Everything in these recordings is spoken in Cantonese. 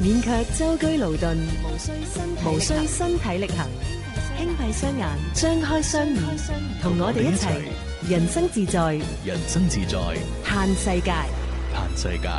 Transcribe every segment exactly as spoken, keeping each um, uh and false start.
免卻舟車勞頓，無需身體無需身體力行，輕閉雙眼，張開雙耳，同我哋一齊人生自在， 人生自在， 嘆世界， 嘆世界。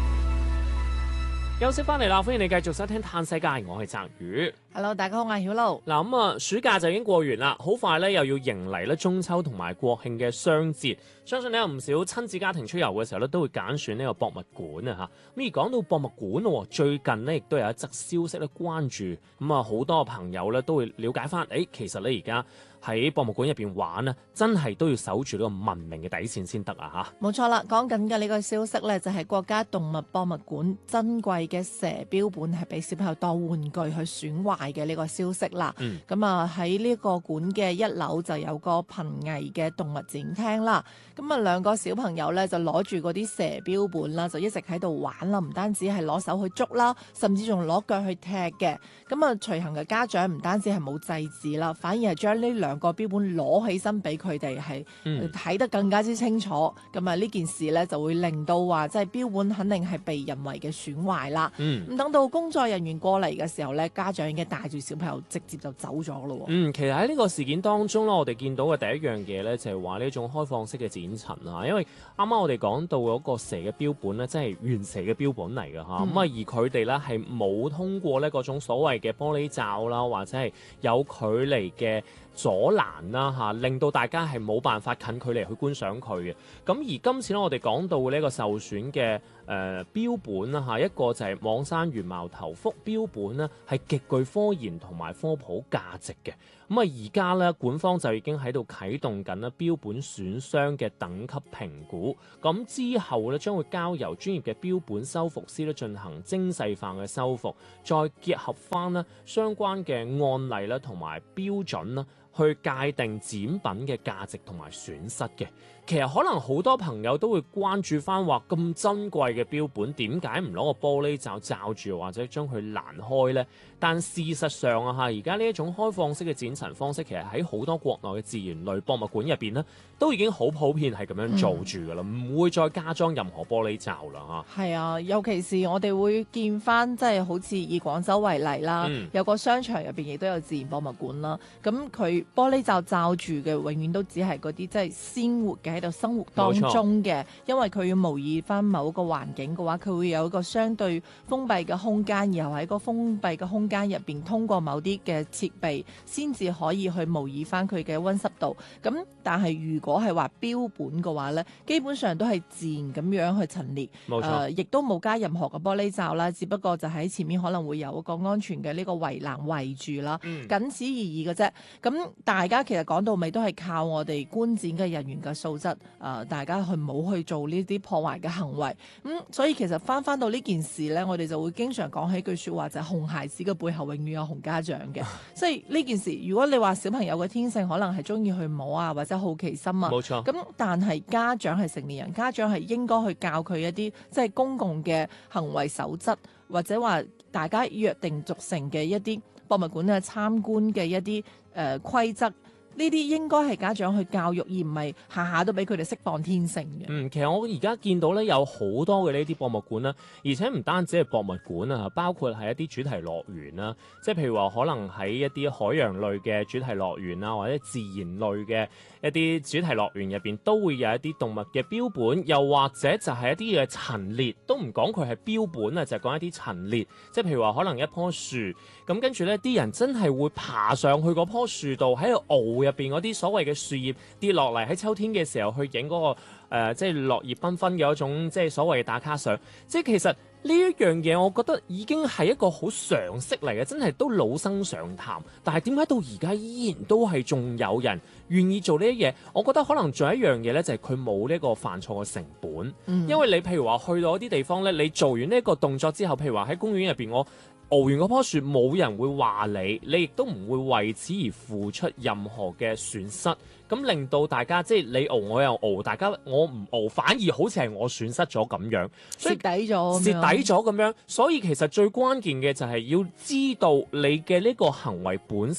休息翻嚟啦，歡迎你繼續收聽《嘆世界》，我係澤宇。 Hello， 大家好，我係曉露。 嗱咁啊，暑假就已經過完啦，好快咧又要迎嚟咧中秋同埋國慶嘅雙節。相信咧有唔少親子家庭出遊嘅時候咧，都會揀選呢個博物館啊嚇。咁而講到博物館咯，最近呢亦都有一則消息咧關注，咁啊好多朋友咧都會了解翻，誒其實咧而家喺博物館入邊玩咧，真係都要守住呢個文明嘅底線先得啊嚇。 冇錯啦，講緊嘅呢個消息咧，就係國家動物博物館珍貴嘅蛇標本係俾小朋友當玩具去損壞嘅呢個消息啦。咁啊喺呢個館嘅一樓就有個瀕危嘅動物展廳啦。咁啊兩個小朋友咧就攞住嗰啲蛇標本啦，就一直喺度玩啦，唔單止係攞手去捉啦，甚至仲攞腳去踢嘅。咁啊隨行嘅家長唔單止係冇制止啦，反而係將呢兩個標本攞起身俾佢哋係睇得更加之清楚。咁啊呢件事咧就會令到話即係標本肯定係被人為嘅損壞啦。咁、嗯、等到工作人員過嚟嘅時候咧，家長已經帶住小朋友直接就走咗咯。 嗯，其實喺呢個事件當中咧，我哋見到嘅第一樣嘢咧就係話呢種開放式嘅展陳啊，因為啱啱我哋講到嗰個蛇嘅標本咧，即係原蛇嘅標本嚟㗎嚇。咁啊、嗯、而佢哋咧係冇通過咧嗰種所謂嘅玻璃罩啦，或者係有距離嘅阻攔啦嚇，令到大家係冇辦法近距離去觀賞佢嘅。咁而今次咧，我哋講到呢個受損嘅誒、呃、標本啦嚇，一個就係網山原貌頭蝠標本呢，係極具科研同埋科普價值嘅。咁啊而家咧，館方就已經喺度啟動緊啦標本損傷嘅等級評估。咁之後咧，將會交由專業嘅標本修復師咧進行精細化嘅修復，再結合翻咧相關嘅案例啦同埋標準啦，去界定展品嘅價值同埋損失嘅。其實可能好多朋友都會關注翻話咁珍貴嘅標本，點解唔攞個玻璃罩罩住或者將佢攔開呢？但事實上啊嚇，而家呢一種開放式嘅展陳方式，其實喺好多國內嘅自然類博物館入邊呢，都已經好普遍係咁樣做住㗎啦，唔、嗯、會再加裝任何玻璃罩啦嚇。 係啊，尤其是我哋會見翻，即係好似以廣州為例啦，嗯、有個商場入邊亦都有自然博物館啦。咁佢玻璃罩罩住嘅，永遠都只係嗰啲即係鮮活嘅喺度生活當中嘅，因為佢要模擬翻某個環境嘅話，佢會有一個相對封閉嘅空間，然後喺個封閉嘅空間入邊，通過某啲嘅設備，先至可以去模擬翻佢嘅溫濕度。咁但係如果係話標本嘅話呢，基本上都係自然咁樣去陳列，冇錯、呃，亦都冇加任何嘅玻璃罩啦，只不過就喺前面可能會有一個安全嘅呢個圍欄圍住啦，嗯、僅此而已嘅啫。咁大家其實講到尾都係靠我哋觀展嘅人員嘅素質。誒、呃，大家去冇去做呢啲破壞嘅行為，咁、嗯、所以其實翻翻到呢件事呢，我哋就會經常講起句説話，就係、是、熊孩子嘅背後永遠有熊家長嘅。所以呢件事，如果你話小朋友嘅天性可能係中意去摸啊，或者好奇心啊，冇錯。咁但係家長係成年人，家長係應該去教佢一啲即係公共嘅行為守則，或者話大家約定俗成嘅一啲博物館嘅參觀嘅一啲誒、呃、規則。呢啲應該係家長去教育，而唔係下下都俾佢哋釋放天性嘅。 嗯，其實我而家見到咧有好多嘅呢啲博物館啦，而且唔單止係博物館啊，包括係一啲主題樂園啦，即係譬如話可能喺一啲海洋類嘅主題樂園啊，或者自然類嘅一啲主題樂園入邊都會有一啲動物嘅標本，又或者就係一啲嘅陳列，都唔講佢係標本啊，就係講一啲陳列，即係譬如話可能一棵樹，咁跟住咧啲人真係會爬上去嗰棵樹度喺度熬。入邊嗰啲所謂嘅樹葉跌落嚟，喺秋天嘅時候去影嗰、那個誒、呃，即係落葉繽紛嘅一種即係所謂嘅打卡相。即係其實呢一樣嘢，我覺得已經係一個好常識嚟嘅，真係都老生常談。但係點解到而家依然都係仲有人願意做呢啲嘢？我覺得可能仲有一樣嘢咧，就係佢冇呢個犯錯嘅成本。嗯、因為你譬如話去到一啲地方咧，你做完呢一個動作之後，譬如話喺公園入邊我。熬完嗰棵樹，冇人會話你，你亦都唔會為此而付出任何嘅損失，咁令到大家即係你熬我又熬，大家我唔熬，反而好似係我損失咗咁樣， 蝕底咗，蝕底咗咁樣。所以其實最關鍵嘅就係要知道你嘅呢個行為本身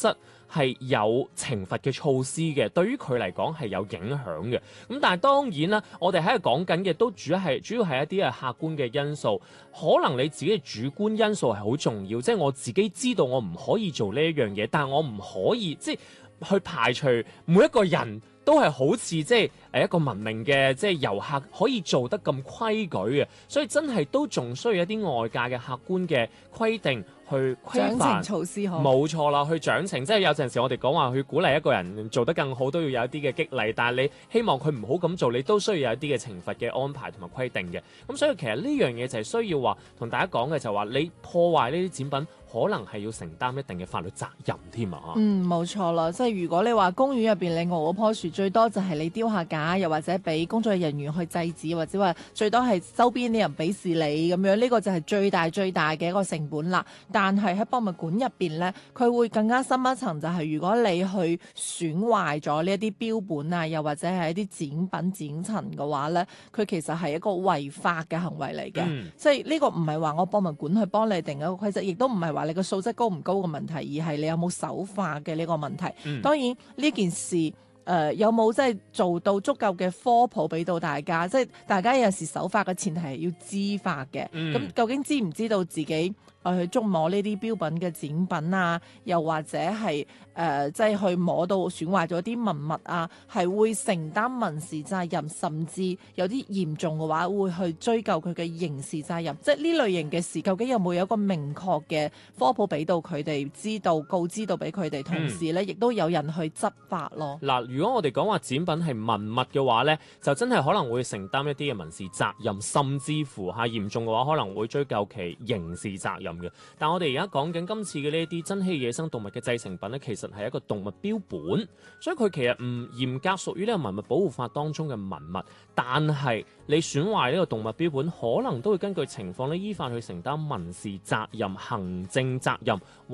係有懲罰嘅措施嘅，對於佢嚟講係有影響嘅。咁但係當然啦，我哋喺度講緊嘅都主要係主要係一啲係客觀嘅因素，可能你自己嘅主觀因素係好重要，即係我自己知道我唔可以做呢一樣嘢，但係我唔可以即係去排除每一個人都係好似即係誒一個文明嘅即係遊客可以做得咁規矩嘅，所以真係都仲需要一啲外界嘅客觀嘅規定去規範獎懲措施好， 冇錯啦，去獎懲，即係有陣時我哋講話去鼓勵一個人做得更好，都要有一啲嘅激勵，但係你希望佢唔好咁做，你都需要有一啲嘅懲罰嘅安排同埋規定嘅。咁所以其實呢樣嘢就係需要話同大家講嘅就係話，你破壞呢啲展品，可能係要承擔一定嘅法律責任添啊！ 嗯，冇錯啦，即係如果你話公園入邊你熬嗰棵樹，最多就係你丟下架，又或者俾工作人員去制止，或者話最多係周邊啲人鄙視你咁樣，呢個就係最大最大嘅一個成本啦。但係喺博物館入邊呢，佢會更加深一層，就係如果你去損壞咗呢一啲標本啊，又或者係一啲展品展陳嘅話呢，佢其實係一個違法嘅行為嚟嘅。 嗯、 即係呢個唔係話我博物館去幫你定一個規則，亦都唔係話你個素質高唔高嘅問題，而係你有冇守法嘅呢個問題。 嗯、當當然呢件事誒、呃、有冇即係做到足夠嘅科普俾到大家，即係大家有時守法嘅前提係要知法嘅。咁、嗯、究竟知唔知道自己去觸摸呢啲標品嘅展品啊，又或者係誒即係去摸到損壞咗啲文物啊，係會承擔民事責任，甚至有啲嚴重嘅話會去追究佢嘅刑事責任。即係呢類型嘅事，究竟有冇有一個明確嘅科普俾到佢哋知道，告知到俾佢哋，同時咧亦都有人去執法咯。 嗱、嗯，如果我哋講話展品係文物嘅話咧，就真係可能會承擔一啲嘅民事責任，甚至乎嚇嚴重嘅話可能會追究其刑事責任。但我哋而家講緊今次嘅呢啲珍稀野生動物嘅製成品咧，其實係一個動物標本，所以佢其實唔嚴格屬於呢個文物保護法當中嘅文物。但係你損壞呢個動物標本，可能都會根據情況咧依法去承擔民事責任、行政責任。